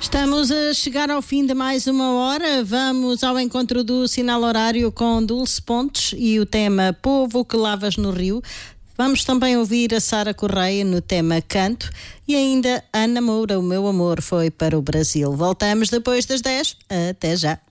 Estamos a chegar ao fim de mais uma hora. Vamos ao encontro do Sinal Horário com Dulce Pontes e o tema Povo que Lavas no Rio. Vamos também ouvir a Sara Correia no tema Canto e ainda Ana Moura, O Meu Amor Foi para o Brasil. Voltamos depois das 10. Até já.